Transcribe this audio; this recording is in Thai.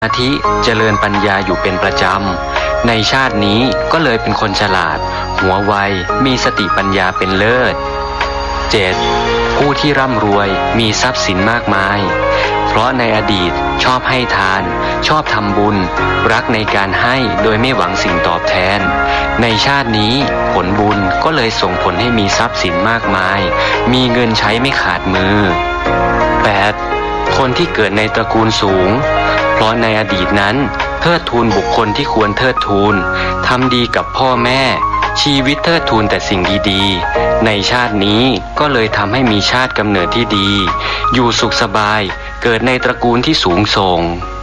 อาทิเจริญปัญญาอยู่เป็นประจำในชาตินี้ก็เลยเป็นคนฉลาดหัวไวมีสติปัญญาเป็นเลิศ 7. ผู้ที่ร่ำรวยมีทรัพย์สินมากมายเพราะในอดีตชอบให้ทานชอบทำบุญรักในการให้โดยไม่หวังสิ่งตอบแทนในชาตินี้ผลบุญก็เลยส่งผลให้มีทรัพย์สินมากมายมีเงินใช้ไม่ขาดมือ 8. คนที่เกิดในตระกูลสูงเพราะในอดีตนั้นเทิดทูนบุคคลที่ควรเทิดทูนทำดีกับพ่อแม่ชีวิตเทิดทูนแต่สิ่งดีๆในชาตินี้ก็เลยทำให้มีชาติกำเนิดที่ดีอยู่สุขสบายเกิดในตระกูลที่สูงส่ง